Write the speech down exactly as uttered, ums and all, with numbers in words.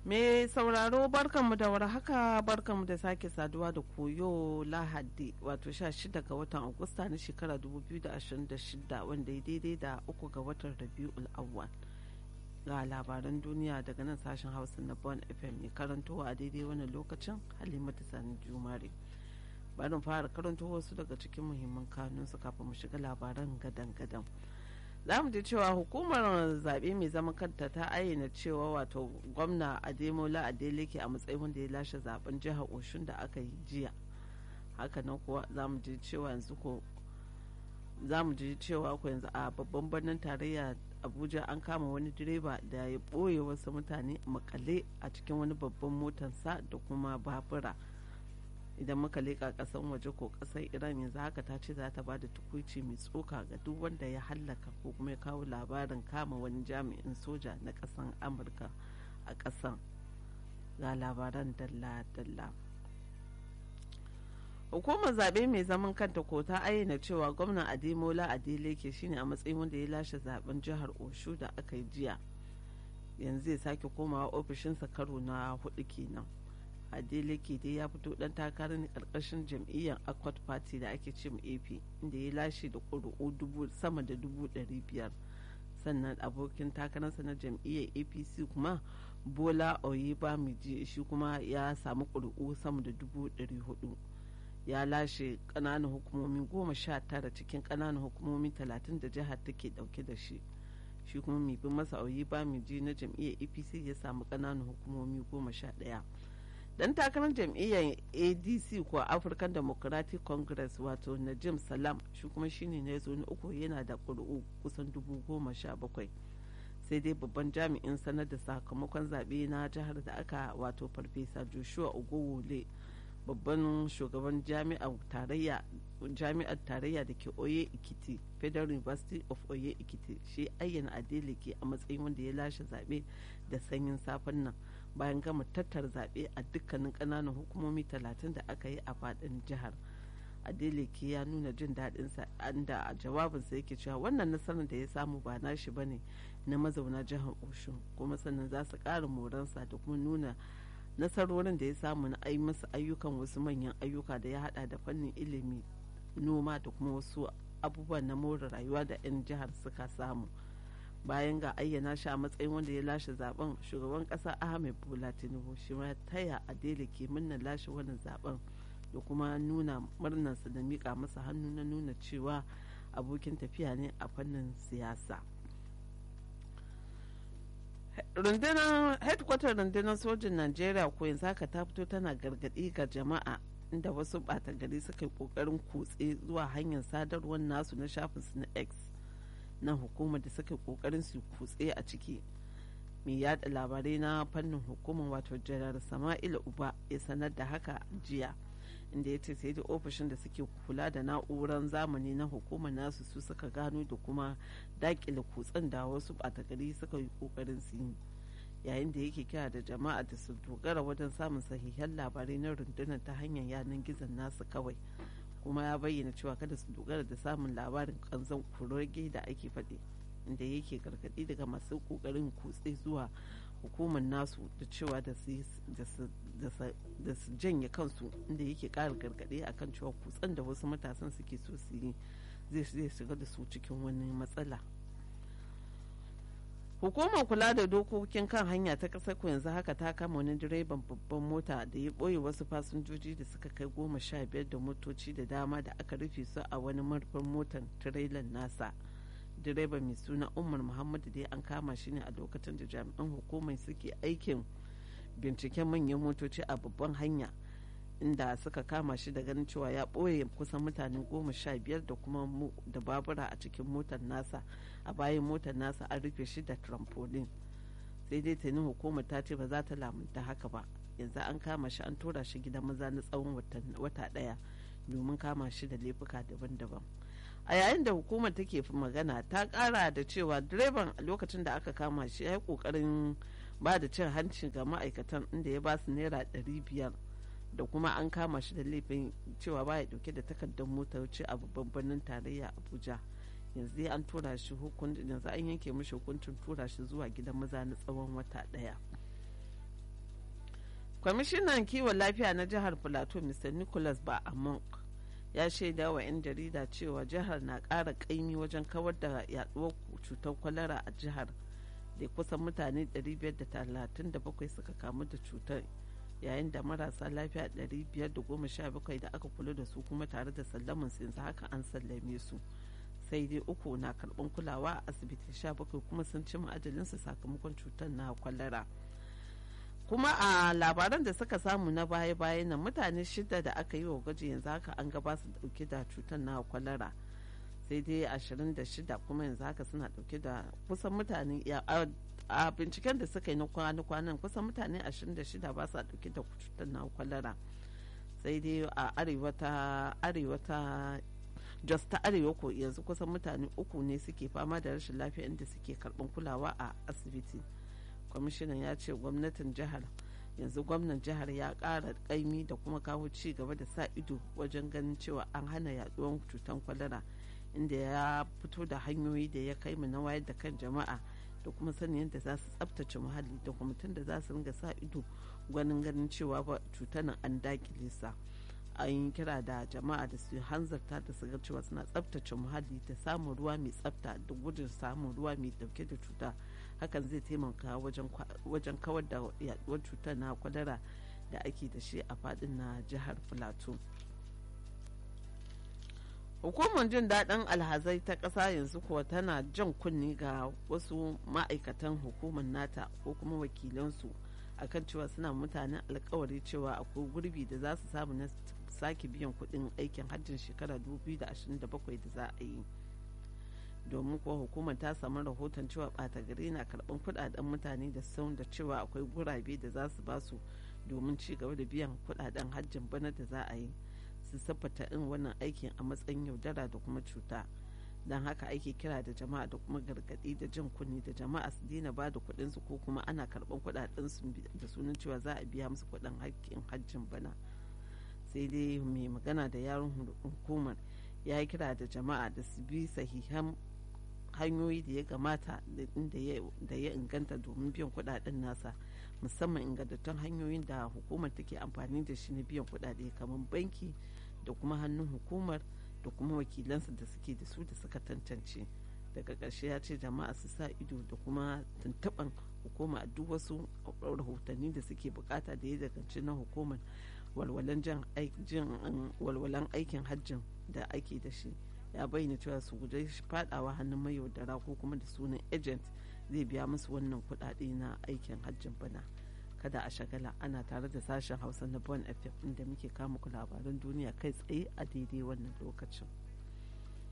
Me sauraro barkanmu da warhaka barkanmu da sake saduwa da koyo Lahadi wato sha shida ga watan Agusta na shekara dubu biyu da ashirin da shida wanda ya daidai da uku ga watan Rabiul Awwal. Ga labaran duniya daga nan sashen Hausa na Bon F M mai karantowa a daidai wannan lokacin Halimatu Sani Jumare. Bari fara karanto wasu daga cikin muhimman kanunsu kafin mu shiga labaran gadan-gadan. Za mu ji cewa hukumar zaɓe mai zaman kanta ta ayyana cewa wato gwamna Ademola Adeleke a matsayin wanda ya lashe zaben jihar Oshun da aka yi jiya. Hakanan kuwa za mu ji cewa yanzu ko za mu ji cewa ko yanzu a babban birnin tarayya Abuja an kama wani direba da ya ɓoye wasu mutane makale a cikin wani babban motarsa da kuma babura. Idan muka leƙa ƙasan waje ko ƙasar Iran yanzu haka ta ce za ta ba da tukuici mai tsoka ga duk wanda ya hallaka ko kuma ya kawo labarin kama wani jami'in soja na ƙasan Amurka a ƙasan. Ga labaran dalla-dalla. Hukumar zaɓe mai zaman kanta ko ta ayyana cewa gwamnan Ademola Adeleke shine a matsayin wanda ya lashe zaben jihar Oshu da aka yi jiya. Yanzu zai sake komawa ofishinsa karo na hudu kenan. Adeleke dai ya fito dan takarar ne karkashin jam'iyyar Accord Party da ake ce A P inda ya lashe da ƙuri'u sama da dubu ɗari biyar. Sannan abokin takararsa na jam'iyyar A P C kuma Bola Oyebamiji shi kuma ya samu ƙuri'u sama da dubu ɗari hudu. Ya lashe ƙananan hukumomi goma sha tara cikin ƙananan hukumomi talatin da jihar take ɗauke da shi. Shi kuma mai bin masa Oyebamiji na jam'iyyar A P C ya samu ƙananan hukumomi goma sha ɗaya. Dan takarar jam'iyyar A D C ko African Democratic Congress wato Najim Salam shi kuma shine na yazo na uku yana da ƙuri'u kusan dubu goma sha bakwai. Sai dai babban jami'in sanar da sakamakon zaɓe na jihar da aka wato Farfesa Joshua Ogowole babban shugaban jami'ar tarayya jami'ar tarayya da ke Oye Ikiti Federal University of Oye Ikiti shi ayyana Adeleke a matsayin wanda ya lashe zaɓe da sanyin safen nan bayan gama tattar zaɓe a dukkanin ƙananan hukumomi talatin da aka yi a faɗin jihar. Adeleke ya nuna jin daɗinsa inda a jawabinsa yake cewa wannan nasarar da ya samu ba nashi bane na mazauna jihar Oshun kuma sannan za su ƙara moransa da kuma nuna nasarorin da ya samu na ai masa ayyukan wasu manyan ayyuka da ya hada da fannin ilimi noma da kuma wasu abubuwan na more rayuwa da 'yan jihar suka samu. Bayan ga ayyana shi a matsayin wanda ya lashe zaben shugaban kasa Ahmed Bola Tinubu shi ma taya Adeleke murnar lashe wannan zaben da kuma nuna murnarsa da mika masa hannu na nuna cewa abokin tafiya ne a fannin siyasa. Rundunar headquarter rundunar sojin Najeriya ko yanzu haka ta fito tana gargadi ga jama'a inda wasu bata gari suka yi kokarin kutse zuwa hanyar sadarwar nasu na shafinsu na X na hukumar da suka yi kokarin su kutse a ciki. Mai yada labarai na fannin hukumar wato Janar Sama'ila Uba ya sanar da haka jiya inda ya ce sai da ofishin da suke kula da na'urar zamani na hukumar nasu su suka gano da kuma dakile kutsen da wasu bata gari suka yi kokarin su yi yayin da yake kira da jama'a da su dogara wajen samun sahihan labarai na rundunar ta hanyar yanar gizon nasu kawai kuma ya bayyana cewa kada su dogara da samun labarin kanzon kurege da ake faɗi inda yake gargaɗi daga masu kokarin kutse zuwa hukumar nasu da cewa da su janye kansu inda yake ƙara gargaɗi akan cewa kutsen da wasu matasan suke so su yi zai shiga da su cikin wani matsala. Hukumar kula da dokokin kan hanya ta ƙasar ku yanzu haka ta kama wani direban babban mota da ya ɓoye wasu fasinjoji da suka kai goma sha biyar da motoci da dama da aka rufe su a wani marfin motar tirelan nasa. Direban mai suna Umar Muhammadu dai an kama shi ne a lokacin da jami'an hukumar suke aikin binciken manyan motoci a babban hanya inda suka kama shi da ganin cewa ya ɓoye kusan mutane goma sha biyar da kuma da babura a cikin motar nasa a bayan motar nasa an rufe shi da trampolin. Sai dai tuni hukumar ta ce ba za ta lamunta haka ba yanzu an kama shi an tura shi gidan maza na tsawon wata ɗaya domin kama shi da laifuka daban-daban. A yayin da hukumar take magana ta kara da cewa direban a lokacin da aka kama shi ya yi kokarin ba da cin hanci ga ma'aikatan inda ya ba su naira ɗari biyar da kuma an kama shi da laifin cewa baya dauke da takardar motoci a babban birnin tarayya Abuja. Yanzu an tura shi hukuncin yanzu an yanke mishi hukuncin tura shi zuwa gidan maza na tsawon wata ɗaya. kwamishinan kiwon lafiya na jihar plateau mr nicholas ba amok ya shaida wa 'yan jarida cewa jihar na ƙara ƙaimi wajen kawar da yaduwar cutar kwalara a jihar da kusan mutane ɗari biyar da talatin da bakwai suka kamu da cutar, yayin da marasa lafiya ɗari biyar da goma sha bakwai da aka kula da su kuma tare da sallamin su yanzu haka an sallame su, sai dai uku na karɓar kulawa a asibiti sha bakwai kuma sun ci ajalinsu sakamakon cutar na kwalara. Kuma a labaran da suka samu na baya-bayan nan mutane shida da aka yi wa gwaji yanzu haka an gaba su dauke da cutar na kwalara, sai dai ashirin da shida kuma yanzu haka suna dauke da kusan mutane a binciken da suka yi na kwanan kusan mutane ashirin da shida ba sa dauke da cutar na kwalara, sai dai a arewa ta arewa ta jos ta arewa ko yanzu kusan mutane uku ne suke fama da rashin lafiya inda suke karban kulawa a asibiti. Kwamishinan ya ce gwamnatin jihar yanzu gwamnan jihar ya ƙara ƙaimi da kuma kawo ci gaba da sa ido wajen ganin cewa an hana yaduwar cutar kwalara, inda ya fito da hanyoyi da ya kai mu na wayar da kan jama'a da kuma sanin yadda za su tsabtace muhalli da kwamitin da za su ringa sa ido gwanin ganin cewa ba cutar nan an dakile sa. An yi kira da jama'a da su hanzarta da su ga cewa suna tsabtace muhalli da samun ruwa mai tsabta da gudun samun ruwa mai dauke da cuta, hakan zai taimaka wajen kawar da yaduwar cutar na kwalara da ake da shi a fadin na jihar Plateau. Hukumar jin daɗin alhazai ta ƙasa yanzu kuwa tana jan kunni ga wasu ma'aikatan hukumar nata ko kuma wakilansu akan cewa suna mutanen alkawari cewa akwai gurbi da za su samu na sake biyan kuɗin aikin hajjin shekara dubu biyu da ashirin da bakwai da za a yi, domin kuwa hukumar ta samu rahoton cewa ɓata gari na karɓar kuɗaɗen mutane da sun da cewa akwai gurabe da za su basu domin ci gaba da biyan kuɗaɗen hajjin bana da za a yi, su siffata in wannan aikin a matsayin yaudara da kuma cuta. Don haka ake kira da jama'a da kuma gargaɗi da jin kunni da jama'a su daina ba da kuɗinsu ko kuma ana karɓar kuɗaɗensu da sunan cewa za a biya musu kuɗin hakkin hajjin bana. Sai dai mai magana da yaron hukumar ya kira da jama'a da su bi sahihan hanyoyi da ya gamata da ya inganta domin biyan kuɗaɗen nasa, musamman ingantattun hanyoyin da hukumar take amfani da shi na biyan kuɗaɗe kamar banki da kuma hannun hukumar da kuma wakilansu da suke da su da suka tantance. Daga ƙarshe ya ce jama'a su sa ido da kuma tuntuɓan hukuma a duk wasu rahotanni da suke bukata da ya daganci na hukumar walwalan aikin hajjin da ake da shi. Ya bayyana cewa su guje fadawa hannun mayaudara ko kuma da sunan agent zai biya musu wannan kuɗaɗe na aikin hajjin bana. Kada a shagala, ana tare da sashen Hausa na Bon F M inda muke kama ku labaran duniya kai tsaye a daidai wannan lokacin.